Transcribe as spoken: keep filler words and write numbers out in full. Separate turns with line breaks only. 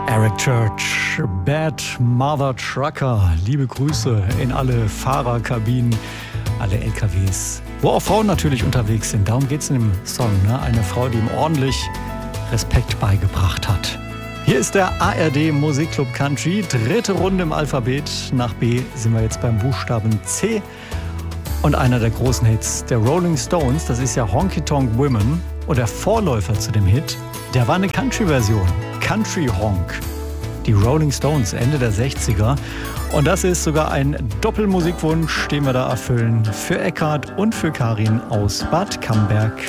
Eric Church, Bad Mother Trucker. Liebe Grüße in alle Fahrerkabinen, alle L K Ws, wo auch Frauen natürlich unterwegs sind. Darum geht es in dem Song, ne? Eine Frau, die ihm ordentlich Respekt beigebracht hat. Hier ist der A R D Musikclub Country, dritte Runde im Alphabet. Nach B sind wir jetzt beim Buchstaben C. Und einer der großen Hits der Rolling Stones, das ist ja Honky Tonk Women. Und der Vorläufer zu dem Hit, der war eine Country-Version. Country Honk. Die Rolling Stones, Ende der sechziger. Und das ist sogar ein Doppelmusikwunsch, den wir da erfüllen. Für Eckhard und für Karin aus Bad Camberg.